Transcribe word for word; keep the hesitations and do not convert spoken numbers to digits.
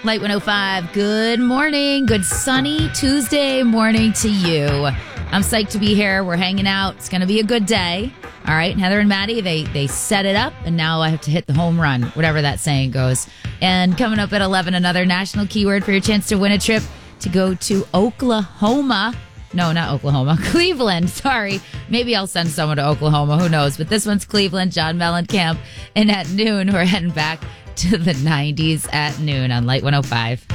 Light one oh five, good morning. Good sunny Tuesday morning to you. I'm psyched to be here. We're hanging out. It's going to be a good day. All right. Heather and Maddie, they, they set it up, and now I have to hit the home run, whatever that saying goes. And coming up at eleven, another national keyword for your chance to win a trip to go to Oklahoma. No, not Oklahoma. Cleveland. Sorry. Maybe I'll send someone to Oklahoma. Who knows? But this one's Cleveland, John Mellencamp. And at noon, we're heading back to the nineties at noon on Light one oh five.